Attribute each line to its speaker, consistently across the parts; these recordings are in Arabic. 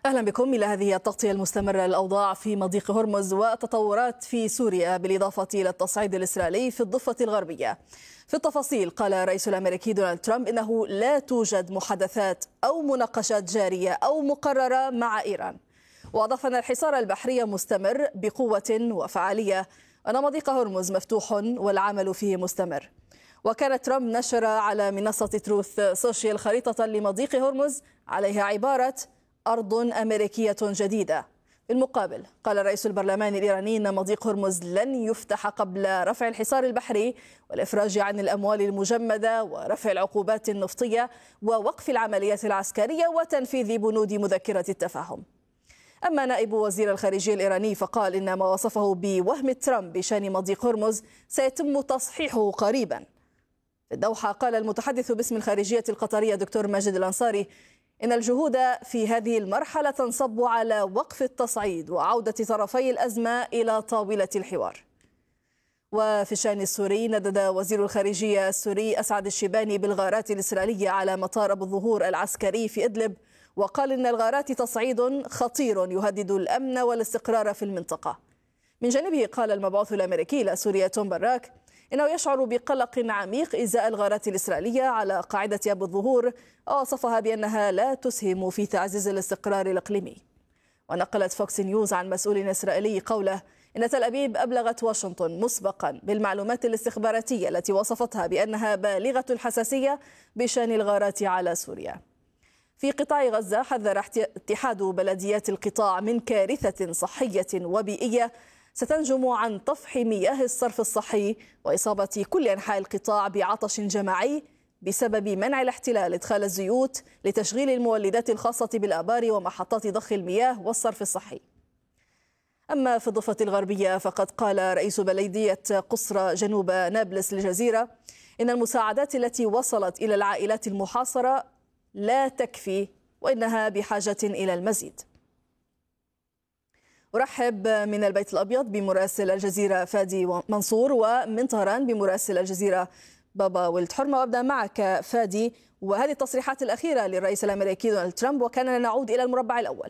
Speaker 1: أهلا بكم إلى هذه التغطية المستمرة للأوضاع في مضيق هرمز والتطورات في سوريا بالإضافة إلى التصعيد الإسرائيلي في الضفة الغربية. في التفاصيل قال الرئيس الأمريكي دونالد ترامب إنه لا توجد محادثات أو مناقشات جارية أو مقررة مع إيران، وأضاف أن الحصار البحري مستمر بقوة وفعالية وأن مضيق هرمز مفتوح والعمل فيه مستمر. وكان ترامب نشر على منصة تروث سوشيال خريطة لمضيق هرمز عليها عبارة أرض أمريكية جديدة. بالمقابل قال رئيس البرلمان الإيراني أن مضيق هرمز لن يفتح قبل رفع الحصار البحري والإفراج عن الأموال المجمدة ورفع العقوبات النفطية ووقف العمليات العسكرية وتنفيذ بنود مذكرة التفاهم. أما نائب وزير الخارجية الإيراني فقال إن ما وصفه بوهم ترامب بشأن مضيق هرمز سيتم تصحيحه قريبا. في الدوحة قال المتحدث باسم الخارجية القطرية دكتور ماجد الأنصاري إن الجهود في هذه المرحلة تنصب على وقف التصعيد وعودة طرفي الأزمة إلى طاولة الحوار. وفي الشأن السوري ندد وزير الخارجية السوري أسعد الشيباني بالغارات الإسرائيلية على مطار أبو الظهور العسكري في إدلب، وقال إن الغارات تصعيد خطير يهدد الأمن والاستقرار في المنطقة. من جانبه قال المبعوث الأمريكي إلى سوريا توم براك إنه يشعر بقلق عميق إزاء الغارات الإسرائيلية على قاعدة أبو الظهور، ووصفها بأنها لا تسهم في تعزيز الاستقرار الإقليمي. ونقلت فوكس نيوز عن مسؤول إسرائيلي قوله إن تل أبيب أبلغت واشنطن مسبقا بالمعلومات الاستخباراتية التي وصفتها بأنها بالغة الحساسية بشأن الغارات على سوريا. في قطاع غزة حذر اتحاد بلديات القطاع من كارثة صحية وبيئية ستنجم عن طفح مياه الصرف الصحي وإصابة كل أنحاء القطاع بعطش جماعي بسبب منع الاحتلال إدخال الزيوت لتشغيل المولدات الخاصة بالآبار ومحطات ضخ المياه والصرف الصحي. أما في الضفة الغربية فقد قال رئيس بلدية قصرى جنوب نابلس للجزيرة إن المساعدات التي وصلت إلى العائلات المحاصرة لا تكفي وإنها بحاجة إلى المزيد. أرحب من البيت الأبيض بمراسل الجزيرة فادي منصور ومن طهران بمراسل الجزيرة بابا ولد حرمة. وأبدأ معك فادي، وهذه التصريحات الأخيرة للرئيس الأمريكي دونالد ترامب وكاننا نعود إلى المربع الأول.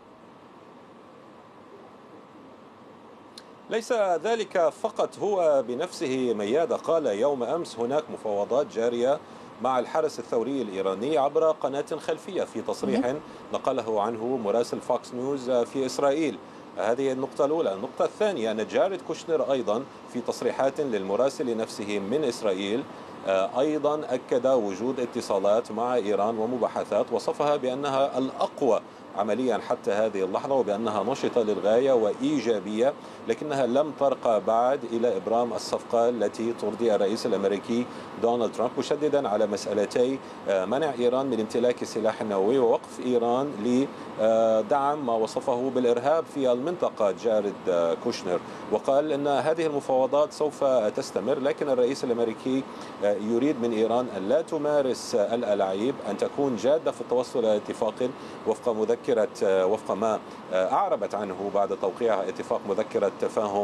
Speaker 2: ليس ذلك فقط، هو بنفسه ميادة قال يوم أمس هناك مفاوضات جارية مع الحرس الثوري الإيراني عبر قناة خلفية في تصريح نقله عنه مراسل فوكس نيوز في إسرائيل. هذه النقطة الأولى. النقطة الثانية أن جاريد كوشنر أيضا في تصريحات للمراسل نفسه من إسرائيل أيضا أكد وجود اتصالات مع إيران ومباحثات وصفها بأنها الأقوى عمليا حتى هذه اللحظة وبأنها نشطة للغاية وإيجابية، لكنها لم ترقى بعد إلى إبرام الصفقة التي ترضي الرئيس الأمريكي دونالد ترامب، مشددا على مسألتي منع إيران من امتلاك السلاح النووي ووقف إيران لدعم ما وصفه بالإرهاب في المنطقة جاريد كوشنر. وقال أن هذه المفاوضات سوف تستمر، لكن الرئيس الأمريكي يريد من إيران أن لا تمارس الألاعيب، أن تكون جادة في التوصل إلى اتفاق وفق ما أعربت عنه بعد توقيع اتفاق مذكرة تفاهم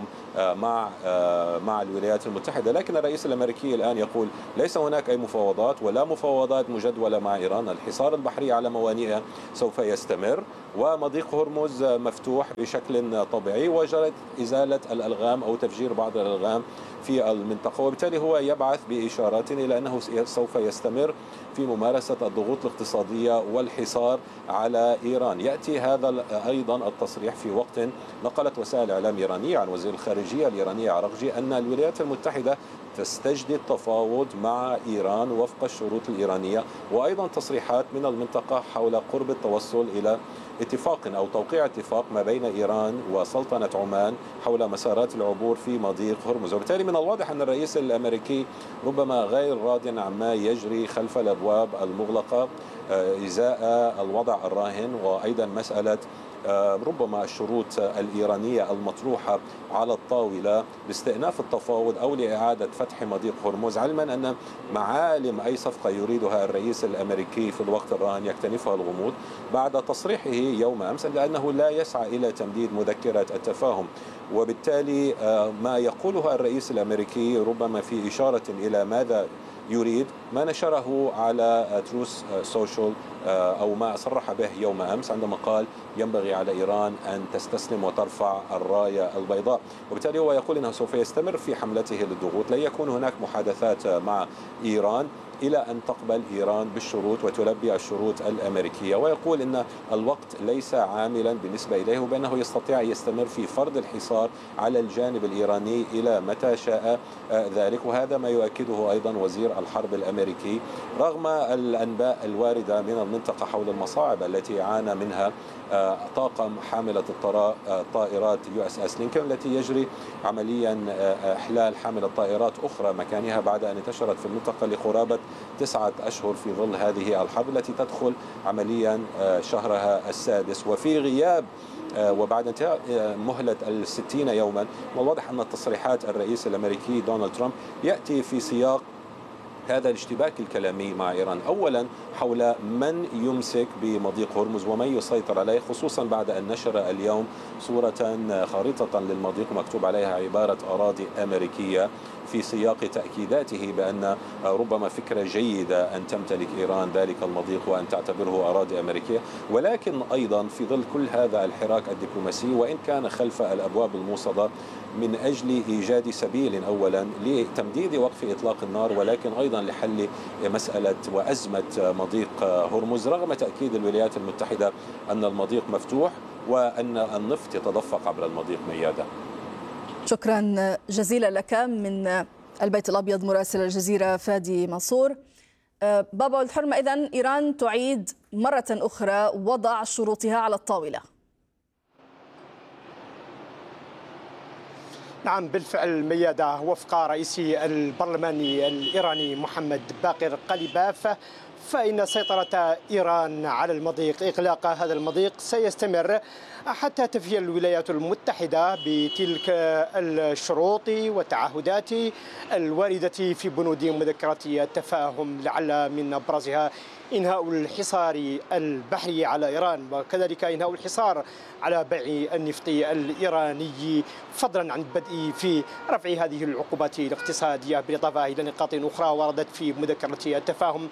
Speaker 2: مع الولايات المتحدة. لكن الرئيس الأمريكي الآن يقول ليس هناك أي مفاوضات ولا مفاوضات مجدولة مع إيران، الحصار البحري على موانئها سوف يستمر ومضيق هرمز مفتوح بشكل طبيعي وجرت إزالة الألغام أو تفجير بعض الألغام في المنطقة، وبالتالي هو يبعث بإشارات إلى أنه سوف يستمر في ممارسة الضغوط الاقتصادية والحصار على إيران. يأتي هذا أيضا التصريح في وقت نقلت وسائل إعلام إيرانية عن وزير الخارجية الإيرانية عراقجي أن الولايات المتحدة تستجدي التفاوض مع إيران وفق الشروط الإيرانية، وأيضا تصريحات من المنطقة حول قرب التوصل إلى اتفاق أو توقيع اتفاق ما بين إيران وسلطنة عمان حول مسارات العبور في مضيق هرمز. وبالتالي من الواضح أن الرئيس الأمريكي ربما غير راض عما يجري خلف الأبواب المغلقة إزاء الوضع الراهن، وأيضا مسألة ربما الشروط الإيرانية المطروحة على الطاولة لاستئناف التفاوض أو لإعادة فتح مضيق هرمز، علما أن معالم أي صفقة يريدها الرئيس الأمريكي في الوقت الراهن يكتنفها الغموض بعد تصريحه يوم أمس لأنه لا يسعى إلى تمديد مذكرة التفاهم. وبالتالي ما يقوله الرئيس الأمريكي ربما في إشارة إلى ماذا يريد ما نشره على تروس سوشيال أو ما صرح به يوم أمس عندما قال ينبغي على إيران أن تستسلم وترفع الراية البيضاء. وبالتالي هو يقول أنه سوف يستمر في حملته للضغوط، لن يكون هناك محادثات مع إيران إلى أن تقبل إيران بالشروط وتلبي الشروط الأمريكية. ويقول أن الوقت ليس عاملا بالنسبة إليه، وبأنه يستطيع أن يستمر في فرض الحصار على الجانب الإيراني إلى متى شاء ذلك. وهذا ما يؤكده أيضا وزير الحرب الأمريكي رغم الأنباء الواردة من المنطقة حول المصاعب التي يعانى منها طاقم حاملة الطائرات USS لينكولن التي يجري عمليا إحلال حاملة طائرات أخرى مكانها بعد أن انتشرت في المنطقة لقرابة 9 أشهر في ظل هذه الحرب التي تدخل عمليا شهرها السادس. وفي غياب وبعد انتهاء مهلة 60 يوما، من الواضح أن تصريحات الرئيس الأمريكي دونالد ترامب يأتي في سياق هذا الاشتباك الكلامي مع إيران، أولا حول من يمسك بمضيق هرمز ومن يسيطر عليه، خصوصا بعد أن نشر اليوم صورة خريطة للمضيق مكتوب عليها عبارة أراضي أمريكية، في سياق تأكيداته بأن ربما فكرة جيدة أن تمتلك إيران ذلك المضيق وأن تعتبره أراضي أمريكية. ولكن أيضا في ظل كل هذا الحراك الدبلوماسي، وإن كان خلف الأبواب الموصدة، من أجل إيجاد سبيل أولا لتمديد وقف إطلاق النار، ولكن أيضا لحل مسألة وأزمة مضيق هرمز، رغم تأكيد الولايات المتحدة أن المضيق مفتوح وأن النفط يتدفق عبر المضيق ميادة.
Speaker 1: شكرا جزيلا لك من البيت الأبيض مراسل الجزيرة فادي منصور. بابا الحرمة، إذن إيران تعيد مرة أخرى وضع شروطها على الطاولة.
Speaker 3: نعم بالفعل ميادة، وفق رئيس البرلمان الإيراني محمد باقر قليباف، فإن سيطرة إيران على المضيق، إغلاق هذا المضيق سيستمر حتى تفي الولايات المتحدة بتلك الشروط والتعهدات الواردة في بنود مذكرة التفاهم، لعل من أبرزها إنهاء الحصار البحري على إيران، وكذلك إنهاء الحصار على بيع النفط الإيراني، فضلا عن البدء في رفع هذه العقوبات الاقتصادية، بالإضافة إلى نقاط أخرى وردت في مذكرة التفاهم.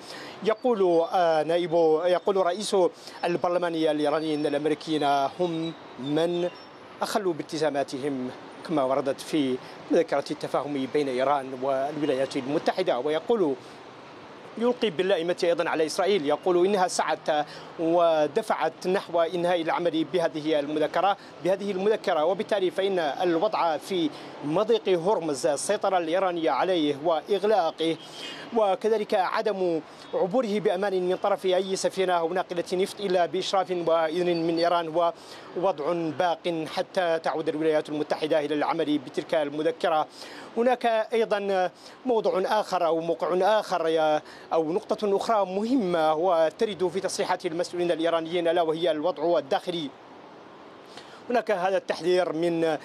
Speaker 3: يقول رئيس البرلمان الإيراني أن الأمريكيين هم من أخلوا بالتزاماتهم كما وردت في مذكرة التفاهم بين إيران والولايات المتحدة. ويقول يلقي باللائمة أيضا على إسرائيل، يقول إنها سعت ودفعت نحو إنهاء العمل بهذه المذكرة، وبالتالي فإن الوضع في مضيق هرمز، السيطرة الإيرانية عليه وإغلاقه، وكذلك عدم عبوره بأمان من طرف أي سفينة أو ناقلة نفط إلا بإشراف وإذن من إيران، هو وضع باق حتى تعود الولايات المتحدة إلى العمل بتلك المذكرة. هناك أيضا موضوع آخر أو موقع آخر أو نقطة أخرى مهمة وترد في تصريحات المسؤولين الإيرانيين، ألا وهي الوضع الداخلي. هناك هذا التحذير من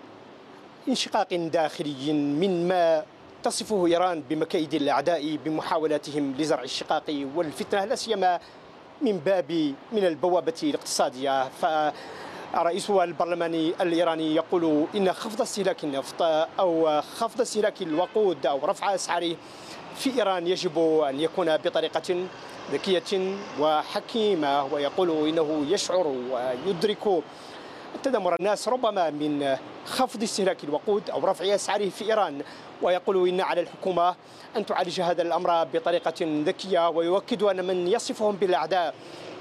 Speaker 3: انشقاق داخلي مما تصفه إيران بمكايد الأعداء بمحاولاتهم لزرع الشقاق والفتنة، لا سيما من البوابة الاقتصادية. فرئيس البرلمان الإيراني يقول إن خفض استهلاك النفط أو خفض استهلاك الوقود أو رفع أسعاره في إيران يجب أن يكون بطريقة ذكية وحكيمة، ويقول إنه يشعر ويدرك تدمر الناس ربما من خفض استهلاك الوقود أو رفع أسعاره في إيران، ويقول إن على الحكومة أن تعالج هذا الأمر بطريقة ذكية. ويؤكد أن من يصفهم بالأعداء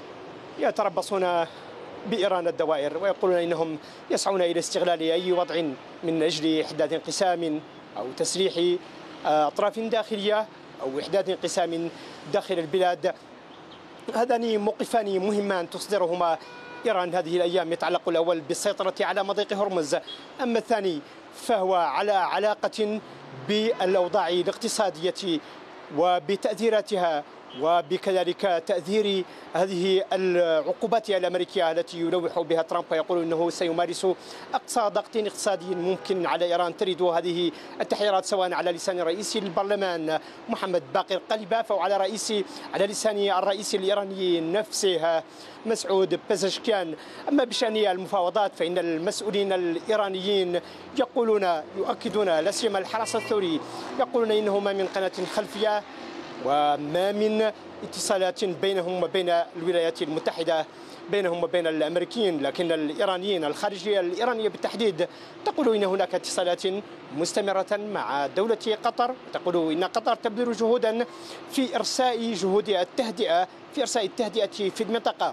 Speaker 3: يتربصون بإيران الدوائر، ويقولون إنهم يسعون إلى استغلال أي وضع من أجل إحداث انقسام أو تسليح أطراف داخلية أو إحداث انقسام داخل البلاد. هذان موقفان مهمان تصدرهما إيران هذه الأيام، يتعلق الأول بالسيطرة على مضيق هرمز، أما الثاني فهو على علاقة بالأوضاع الاقتصادية وبتأثيراتها وبكذلك تأثير هذه العقوبات الأمريكية التي يلوح بها ترامب ويقول أنه سيمارس أقصى ضغط اقتصادي ممكن على إيران ترد هذه التحذيرات سواء على لسان رئيس البرلمان محمد باقر قليباف أو على لسان الرئيس الإيراني نفسه مسعود بزشكيان. أما بشأن المفاوضات فإن المسؤولين الإيرانيين يؤكدون لا سيما الحرس الثوري يقولون إنه ما من قناة خلفية وما من اتصالات بينهم وبين الولايات المتحدة بينهم وبين الأمريكيين، لكن الإيرانيين الخارجية الإيرانية بالتحديد تقول إن هناك اتصالات مستمرة مع دولة قطر، تقول إن قطر تبذل جهودا في إرساء جهود التهدئة في المنطقة.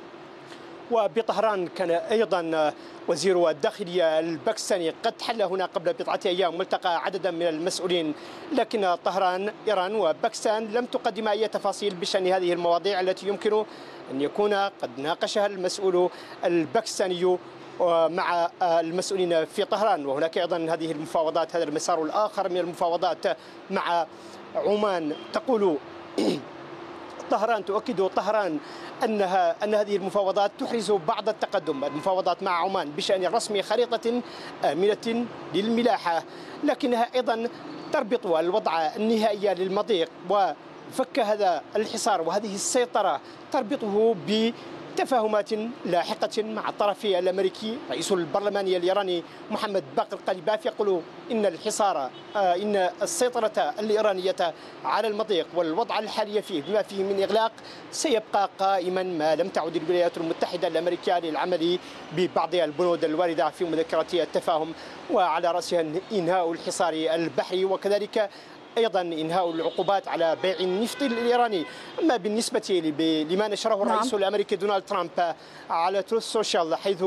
Speaker 3: وبطهران كان أيضا وزير الداخلية الباكستاني قد حل هنا قبل بضعة أيام ملتقى عددا من المسؤولين، لكن طهران إيران وباكستان لم تقدم أي تفاصيل بشأن هذه المواضيع التي يمكن أن يكون قد ناقشها المسؤول الباكستاني مع المسؤولين في طهران. وهناك أيضا هذه المفاوضات، هذا المسار الآخر من المفاوضات مع عمان. تقول طهران، تؤكد طهران أن هذه المفاوضات تحرز بعض التقدم، المفاوضات مع عمان بشأن رسم خريطة آمنة للملاحة، لكنها أيضا تربط الوضع النهائي للمضيق وفك هذا الحصار وهذه السيطرة تربطه بتفاهمات لاحقة مع الطرف الأمريكي. رئيس البرلمان الإيراني محمد باقر قليباف يقول إن إن السيطرة الإيرانية على المضيق والوضع الحالي فيه بما فيه من إغلاق سيبقى قائما ما لم تعد الولايات المتحدة الأمريكية للعمل ببعض البنود الواردة في مذكرة التفاهم، وعلى رأسها إنهاء الحصار البحري وكذلك أيضا إنهاء العقوبات على بيع النفط الإيراني. أما بالنسبة لما نشره الرئيس الأمريكي دونالد ترامب على تروث سوشيال حيث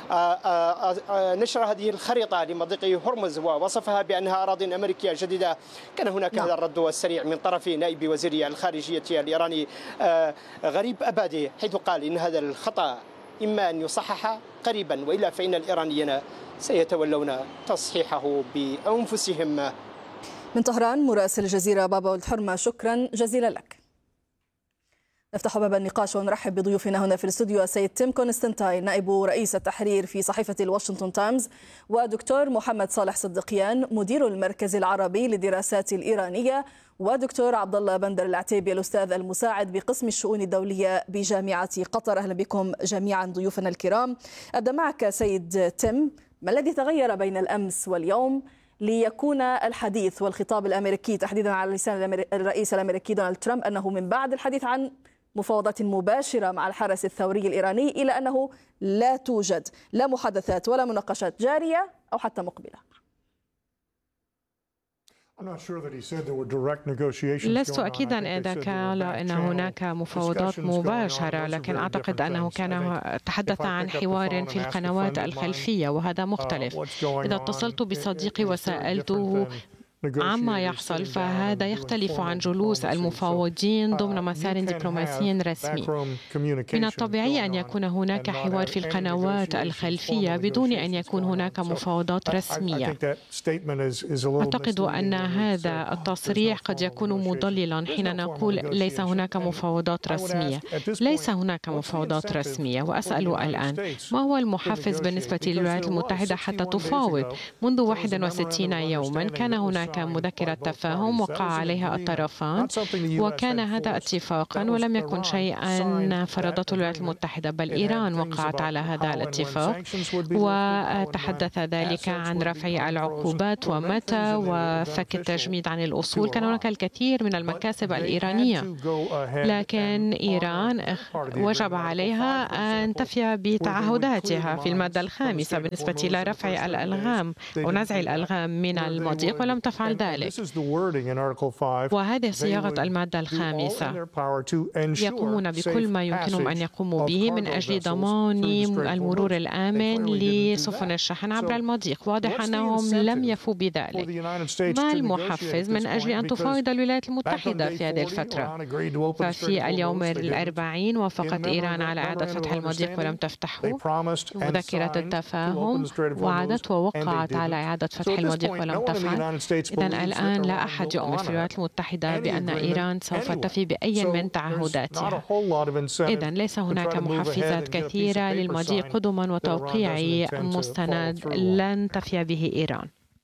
Speaker 3: نشر هذه الخريطة لمضيق هرمز ووصفها بأنها أراضي أمريكية جديدة، كان هناك هذا الرد السريع من طرف نائب وزير الخارجية الإيراني غريب أبادي، حيث قال إن هذا الخطأ إما أن يصحح قريبا وإلا فإن الإيرانيين سيتولون تصحيحه بأنفسهم.
Speaker 1: من طهران مراسل الجزيرة بابا الحرمة، شكرا جزيلا لك. نفتح باب النقاش ونرحب بضيوفنا هنا في الاستوديو السيد تيم كونستانتاين نائب رئيس التحرير في صحيفة الواشنطن تايمز، ودكتور محمد صالح صدقيان مدير المركز العربي للدراسات الإيرانية، ودكتور عبد الله بندر العتيبي الأستاذ المساعد بقسم الشؤون الدولية بجامعة قطر. أهلا بكم جميعا ضيوفنا الكرام. أبدأ معك سيد تيم، ما الذي تغير بين الأمس واليوم ليكون الحديث والخطاب الأمريكي تحديدا على لسان الرئيس الأمريكي دونالد ترامب أنه من بعد الحديث عن مفاوضات مباشرة مع الحرس الثوري الإيراني إلى أنه لا توجد لا محادثات ولا مناقشات جارية أو حتى مقبلة؟
Speaker 4: لست أكيدا إذا كان أن هناك مفاوضات مباشرة، لكن أعتقد أنه كان تحدث عن حوار في القنوات الخلفية وهذا مختلف. إذا اتصلت بصديقي وسألته عما يحصل فهذا يختلف عن جلوس المفاوضين ضمن مسار دبلوماسي رسمي. من الطبيعي أن يكون هناك حوار في القنوات الخلفية بدون أن يكون هناك مفاوضات رسمية. أعتقد أن هذا التصريح قد يكون مضللا حين نقول ليس هناك مفاوضات رسمية. ليس هناك مفاوضات رسمية، وأسأل الآن ما هو المحفز بالنسبة للولايات المتحدة حتى تفاوض؟ منذ 61 يوما كان هناك مذكرة تفاهم وقع عليها الطرفان وكان هذا اتفاقا ولم يكن شيئا فرضته الولايات المتحدة، بل إيران وقعت على هذا الاتفاق وتحدث ذلك عن رفع العقوبات ومتى وفك التجميد عن الأصول. كان هناك الكثير من المكاسب الإيرانية، لكن إيران وجب عليها أن تفي بتعهداتها في المادة الخامسة بالنسبة إلى رفع الألغام ونزع الألغام من المضيق ولم تفعل ذلك. وهذه صياغة المادة الخامسة، يقومون بكل ما يمكنهم أن يقوموا به من أجل ضمان المرور الآمن لسفن الشحن عبر المضيق. واضح أنهم لم يفوا بذلك. ما المحفز من أجل أن تفاوض الولايات المتحدة في هذه الفترة؟ ففي اليوم 40 وافقت إيران على إعادة فتح المضيق ولم تفتحه. مذكرة التفاهم وعدت ووقعت على إعادة فتح المضيق ولم تفعل. إذن الآن لا أحد يؤمن في الولايات المتحدة بأن إيران سوف تفي بأي من تعهداتها. إذن ليس هناك محفزات كثيرة للمضي قدما وتوقيع مستند لن تفي به إيران.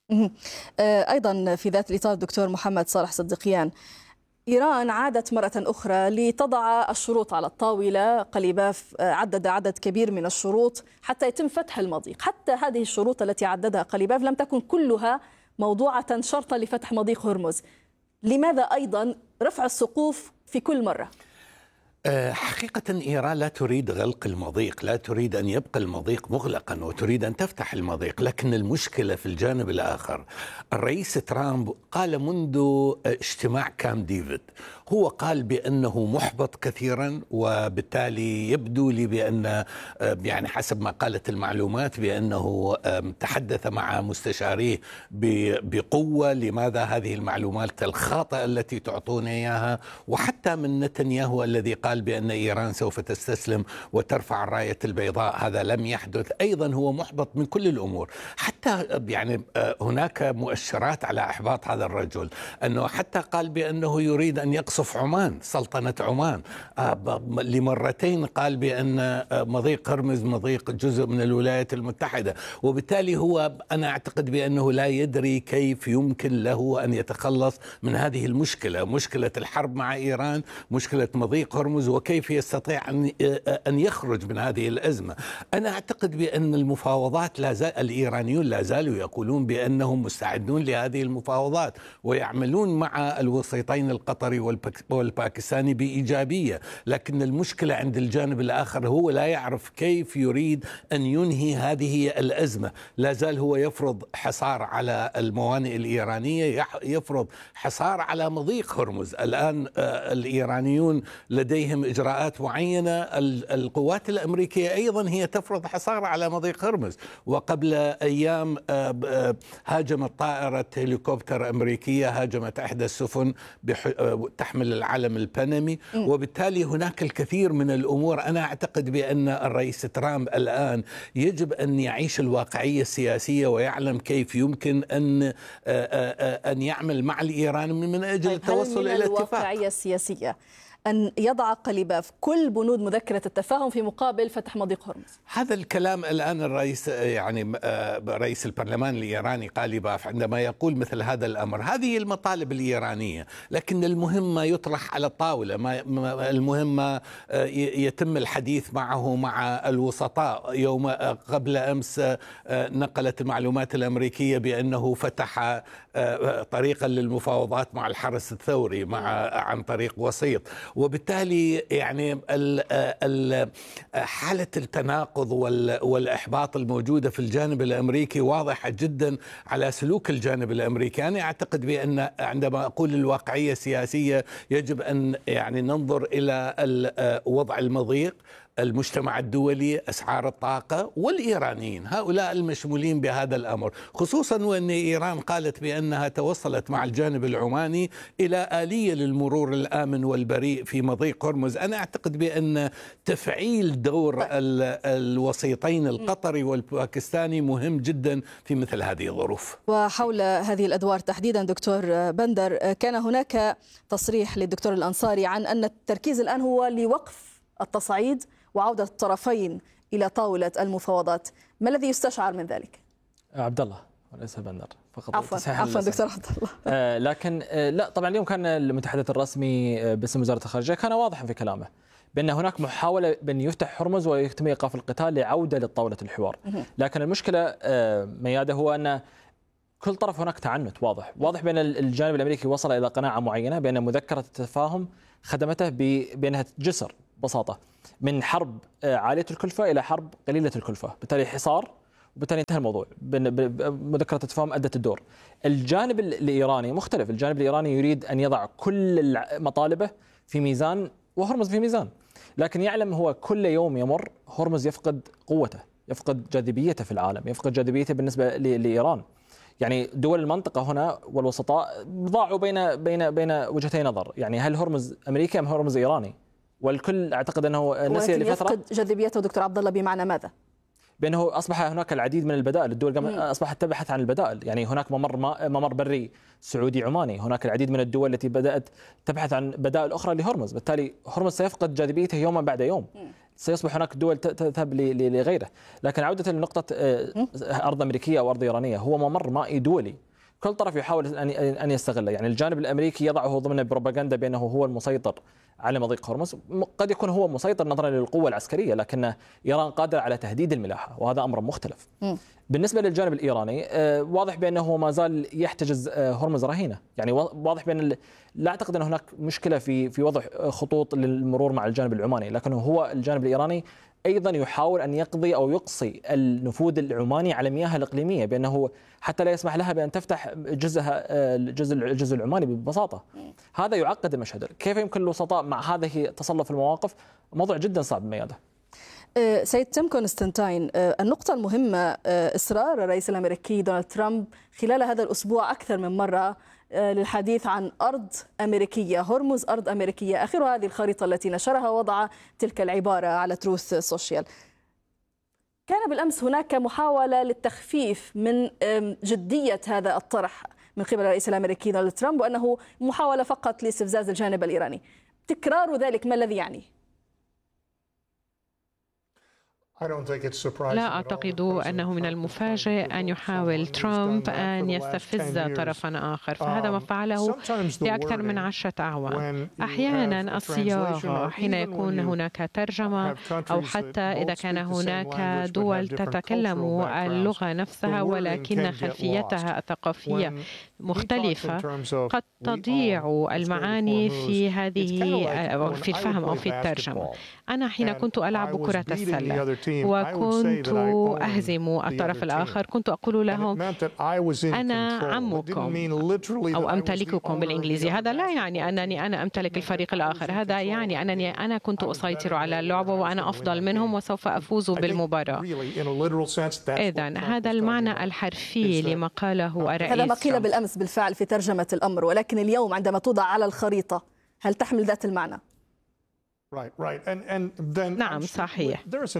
Speaker 1: أيضا في ذات الإطار دكتور محمد صالح صديقيان، إيران عادت مرة أخرى لتضع الشروط على الطاولة. قليباف عدد عدد كبير من الشروط حتى يتم فتح المضيق. حتى هذه الشروط التي عددها قليباف لم تكن كلها موضوعة شرطا لفتح مضيق هرمز. لماذا أيضا رفع السقوف في كل مرة؟
Speaker 5: حقيقة إيران لا تريد غلق المضيق، لا تريد أن يبقى المضيق مغلقا وتريد أن تفتح المضيق. لكن المشكلة في الجانب الآخر، الرئيس ترامب قال منذ اجتماع كامب ديفيد، هو قال بأنه محبط كثيرا، وبالتالي يبدو لي بأن يعني حسب ما قالت المعلومات بأنه تحدث مع مستشاريه بقوة لماذا هذه المعلومات الخاطئة التي تعطون إياها، وحتى من نتنياهو الذي قال بأن إيران سوف تستسلم وترفع الراية البيضاء، هذا لم يحدث. أيضا هو محبط من كل الأمور، حتى يعني هناك مؤشرات على إحباط هذا الرجل، أنه حتى قال بأنه يريد أن يقصف عمان، سلطنة عمان لمرتين، قال بأن مضيق هرمز مضيق جزء من الولايات المتحدة. وبالتالي هو أنا أعتقد بأنه لا يدري كيف يمكن له أن يتخلص من هذه المشكلة، مشكلة الحرب مع إيران، مشكلة مضيق هرمز، وكيف يستطيع أن يخرج من هذه الأزمة. أنا أعتقد بأن المفاوضات الإيرانيون لا زالوا يقولون بأنهم مستعدون لهذه المفاوضات ويعملون مع الوسيطين القطري والباكستاني بإيجابية. لكن المشكلة عند الجانب الآخر، هو لا يعرف كيف يريد أن ينهي هذه الأزمة. لا زال هو يفرض حصار على الموانئ الإيرانية، يفرض حصار على مضيق هرمز. الآن الإيرانيون لديهم إجراءات معينة، القوات الأمريكية أيضا هي تفرض حصار على مضيق هرمز. وقبل أيام هاجمت طائرة هليكوبتر أمريكية، هاجمت إحدى السفن تحمل العلم البنمي. وبالتالي هناك الكثير من الأمور. أنا أعتقد بأن الرئيس ترامب الآن يجب أن يعيش الواقعية السياسية ويعلم كيف يمكن أن يعمل مع الإيراني من أجل التوصل إلى اتفاق.
Speaker 1: الواقعية السياسية أن يضع قليباف كل بنود مذكرة التفاهم في مقابل فتح مضيق هرمز.
Speaker 5: هذا الكلام الآن الرئيس رئيس البرلمان الإيراني قليباف عندما يقول مثل هذا الأمر، هذه المطالب الإيرانية، لكن المهم ما يطرح على الطاولة، المهم ما يتم الحديث معه مع الوسطاء. يوم قبل أمس نقلت المعلومات الأمريكية بأنه فتح طريقا للمفاوضات مع الحرس الثوري عن طريق وسيط. وبالتالي يعني حالة التناقض والإحباط الموجودة في الجانب الأمريكي واضحة جدا على سلوك الجانب الأمريكي. أنا أعتقد بأن عندما أقول الواقعية السياسية يجب أن يعني ننظر إلى وضع المضيق، المجتمع الدولي، أسعار الطاقة، والإيرانيين، هؤلاء المشمولين بهذا الأمر، خصوصا وأن إيران قالت بأنها توصلت مع الجانب العماني إلى آلية للمرور الآمن والبريء في مضيق هرمز. أنا أعتقد بأن تفعيل دور الوسيطين القطري والباكستاني مهم جدا في مثل هذه الظروف.
Speaker 1: وحول هذه الأدوار تحديدا دكتور بندر، كان هناك تصريح للدكتور الأنصاري عن أن التركيز الآن هو لوقف التصعيد وعودة الطرفين إلى طاولة المفاوضات. ما الذي يستشعر من ذلك؟
Speaker 6: عبد الله وليس بندر فقط.
Speaker 1: عفوا دكتور عبد الله.
Speaker 6: لكن لا، طبعا اليوم كان المتحدث الرسمي باسم وزارة الخارجية كان واضحا في كلامه بأن هناك محاولة بأن يفتح هرمز ويتم إيقاف القتال لعودة لطاولة الحوار. لكن المشكلة ميادة هو أن كل طرف هناك تعنت واضح بأن الجانب الأمريكي وصل إلى قناعة معينة بأن مذكرة التفاهم خدمته بأنها جسر ببساطة من حرب عالية الكلفة إلى حرب قليلة الكلفة، بالتالي حصار، وبالتالي انتهى الموضوع. مذكرة التفاهم أدت الدور. الجانب الإيراني مختلف، الجانب الإيراني يريد أن يضع كل مطالبه في ميزان وهرمز في ميزان، لكن يعلم هو كل يوم يمر هرمز يفقد قوته، يفقد جاذبيته في العالم، يفقد جاذبيته بالنسبة لإيران. يعني دول المنطقة هنا والوسطاء ضاعوا بين وجهتي نظر، يعني هل هرمز أمريكي أم هرمز إيراني؟ والكل أعتقد أنه نسي لفترة.
Speaker 1: يفقد جاذبيته دكتور عبد الله بمعنى ماذا؟
Speaker 6: بأنه أصبح هناك العديد من البدائل، الدول أصبحت تبحث عن البدائل، يعني هناك ممر بري سعودي عماني، هناك العديد من الدول التي بدأت تبحث عن بدائل أخرى لهرمز، بالتالي هرمز سيفقد جاذبيته يوما بعد يوم، سيصبح هناك دول تذهب لغيره. لكن عودة لنقطة أرض أمريكية أو أرض إيرانية، هو ممر مائي دولي كل طرف يحاول أن يستغله، يعني الجانب الأمريكي يضعه ضمن البروباغندا بأنه هو المسيطر على مضيق هرمز، قد يكون هو مسيطر نظرا للقوة العسكرية، لكن إيران قادرة على تهديد الملاحة وهذا أمر مختلف. بالنسبة للجانب الإيراني واضح بأنه ما زال يحتجز هرمز رهينة، يعني واضح بأن لا أعتقد أن هناك مشكلة في وضع خطوط للمرور مع الجانب العماني، لكنه هو الجانب الإيراني أيضا يحاول أن يقضي أو يقصي النفوذ العماني على المياه الإقليمية، بأنه حتى لا يسمح لها بأن تفتح الجزء العماني ببساطة. هذا يعقد المشهد. كيف يمكن الوسطاء مع هذه تصلف المواقف؟ موضوع جدا صعب ميادة.
Speaker 1: سيد تيم كونستانتاين، النقطة المهمة إصرار الرئيس الأمريكي دونالد ترامب خلال هذا الأسبوع أكثر من مرة للحديث عن أرض أمريكية، هرمز أرض أمريكية، آخر هذه الخريطة التي نشرها وضع تلك العبارة على تروث سوشيال. كان بالأمس هناك محاولة للتخفيف من جدية هذا الطرح من قبل الرئيس الأمريكي دونالد ترامب، وأنه محاولة فقط لاستفزاز الجانب الإيراني. تكرار ذلك ما الذي يعني؟
Speaker 4: لا أعتقد أنه من المفاجئ أن يحاول ترامب أن يستفز طرفا آخر، فهذا ما فعله لأكثر من 10 أعوام. أحيانا الصياغة حين يكون هناك ترجمة أو حتى إذا كان هناك دول تتكلم اللغة نفسها ولكن خلفيتها الثقافية مختلفة، قد تضيع المعاني في هذه أو في الفهم أو في الترجمة. أنا حين كنت ألعب كرة السلة وكنت أهزم الطرف الآخر كنت أقول لهم أنا عمكم أو أمتلككم بالإنجليزي. هذا لا يعني أنني أنا أمتلك الفريق الآخر، هذا يعني أنني أنا كنت أسيطر على اللعبة وأنا أفضل منهم وسوف أفوز بالمباراة. إذن هذا المعنى الحرفي لما قاله الرئيس.
Speaker 1: هذا ما قيل بالأمس بالفعل في ترجمة الأمر، ولكن اليوم عندما توضع على الخريطة هل تحمل ذات المعنى؟
Speaker 4: نعم صحيح،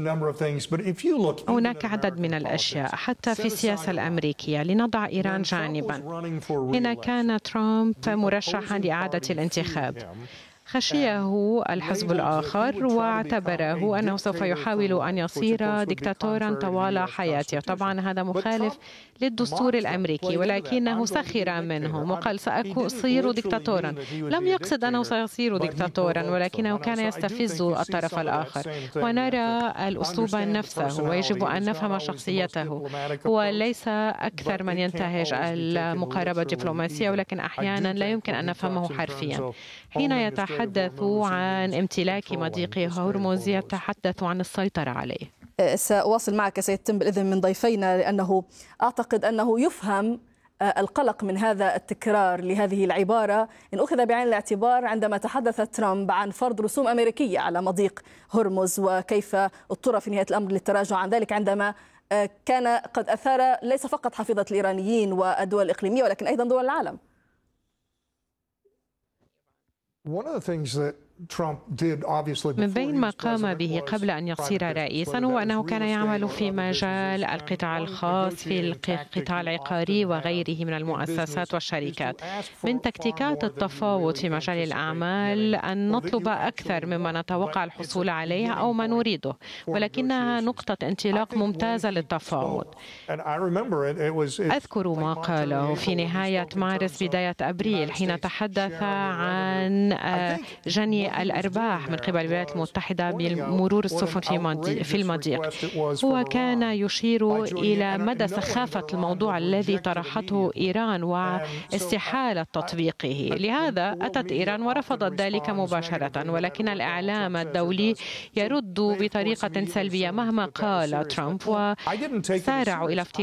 Speaker 4: هناك عدد من الأشياء حتى في السياسة الأمريكية. لنضع إيران جانبا، هنا كان ترامب مرشحا لإعادة الانتخاب، خشيه الحزب الآخر واعتبره أنه سوف يحاول أن يصير دكتاتورا طوال حياته. طبعا هذا مخالف للدستور الأمريكي، ولكنه سخر منهم وقال سأصير دكتاتورا. لم يقصد أنه سيصير دكتاتورا، ولكنه كان يستفز الطرف الآخر. ونرى الأسلوب نفسه ويجب أن نفهم شخصيته. هو ليس أكثر من ينتهج المقاربة الدبلوماسية، ولكن أحيانا لا يمكن أن نفهمه حرفيا. حين يتحدث عن امتلاك مضيق هرمز يتحدث عن السيطرة عليه.
Speaker 1: سأواصل معك سيد تيم بالإذن من ضيفينا، لأنه أعتقد أنه يفهم القلق من هذا التكرار لهذه العبارة إن أخذ بعين الاعتبار عندما تحدث ترامب عن فرض رسوم أمريكية على مضيق هرمز، وكيف اضطر في نهاية الأمر للتراجع عن ذلك عندما كان قد أثار ليس فقط حفيظة الإيرانيين والدول الإقليمية ولكن أيضا دول العالم.
Speaker 4: من بين ما قام به قبل أن يصير رئيسا هو أنه كان يعمل في مجال القطاع الخاص في القطاع العقاري وغيره من المؤسسات والشركات. من تكتيكات التفاوض في مجال الأعمال أن نطلب أكثر مما نتوقع الحصول عليه أو ما نريده، ولكنها نقطة انطلاق ممتازة للتفاوض. أذكر ما قاله في نهاية مارس بداية أبريل حين تحدث عن جني الأرباح من قبل الولايات المتحدة بمرور السفن في المضيق. هو كان يشير إلى مدى سخافة الموضوع الذي طرحته إيران واستحالة تطبيقه. لهذا أتت إيران ورفضت ذلك مباشرة، ولكن الإعلام الدولي يرد بطريقة سلبية مهما قال ترامب، وسارعوا إلى